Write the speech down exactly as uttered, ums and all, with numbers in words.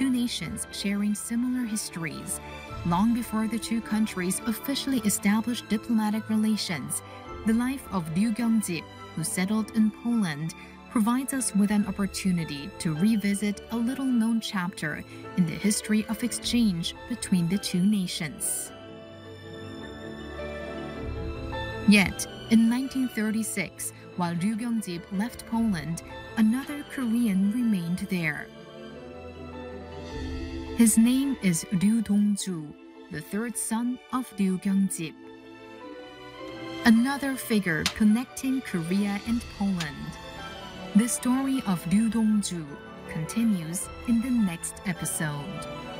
two nations sharing similar histories. Long before the two countries officially established diplomatic relations, the life of Liu Gyeongjib, who settled in Poland, provides us with an opportunity to revisit a little-known chapter in the history of exchange between the two nations. Yet, in nineteen thirty-six, while Liu Gyeongjib left Poland, another Korean remained there. His name is Liu Dongju, the third son of Liu Gyeongjib. Another figure connecting Korea and Poland. The story of Liu Dongju continues in the next episode.